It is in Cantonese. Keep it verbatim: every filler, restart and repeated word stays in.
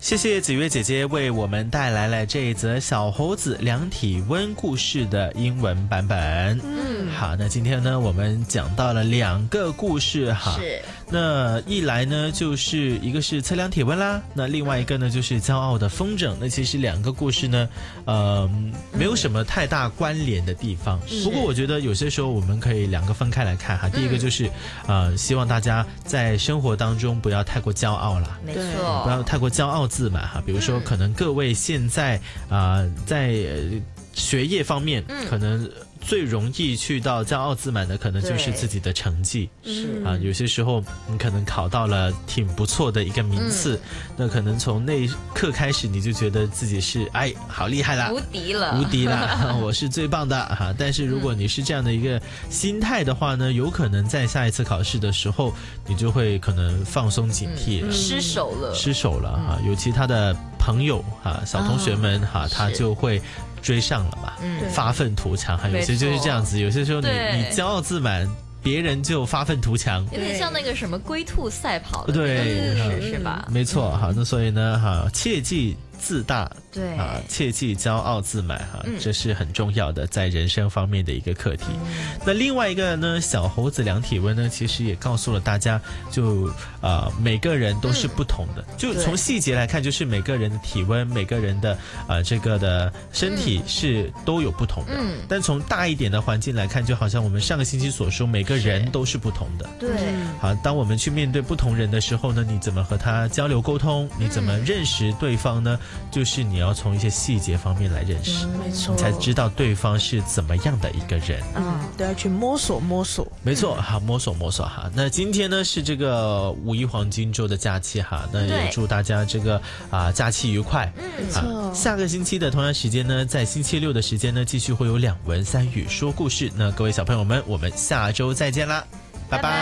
谢谢子月姐姐为我们带来了这一则小猴子量体温故事的英文版本。嗯，好，那今天呢，我们讲到了两个故事哈。 是。 那一来呢，就是一个是测量体温啦，那另外一个呢，就是骄傲的风筝。那其实两个故事呢，呃，没有什么太大关联的地方。不过我觉得有些时候我们可以两个分开来看哈。第一个就是，呃，希望大家在生活当中不要太过骄傲啦， 没错， 不要太过骄傲自满哈。比如说，可能各位现在啊、呃，在、呃、学业方面，嗯、可能最容易去到骄傲自满的，可能就是自己的成绩。是啊，有些时候你可能考到了挺不错的一个名次，嗯、那可能从那一刻开始，你就觉得自己是哎，好厉害啦， 无敌了， 无敌啦，我是最棒的哈、啊。但是如果你是这样的一个心态的话呢，有可能在下一次考试的时候，你就会可能放松警惕了， 嗯、失手了， 失手了哈、啊。尤其他的朋友哈、啊，小同学们哈、啊，他就会追上了嘛，嗯、发愤图强哈。有些就是这样子，有些时候你你骄傲自满，别人就发愤图强， 有点像那个什么龟兔赛跑的对故事是吧？ 没错哈。那所以呢哈，切记自大， 对啊，切忌骄傲自满哈、嗯，这是很重要的在人生方面的一个课题。嗯、那另外一个呢，小猴子量体温呢，其实也告诉了大家，就啊、呃、每个人都是不同的，嗯、就从细节来看，就是每个人的体温，每个人的呃这个的身体是都有不同的。嗯，但从大一点的环境来看，就好像我们上个星期所说，每个人都是不同的。 对， 好，当我们去面对不同人的时候呢，你怎么和他交流沟通？你怎么认识对方呢？就是你要从一些细节方面来认识， 没错， 你才知道对方是怎么样的一个人。 嗯，都要去摸索摸索。 没错，好，摸索摸索哈。那今天呢是这个五一黄金周的假期哈，那也祝大家这个啊、呃、假期愉快。 没错、啊。 下个星期的同样时间呢，在星期六的时间呢，继续会有两文三语说故事。那各位小朋友们，我们下周再见啦，拜拜。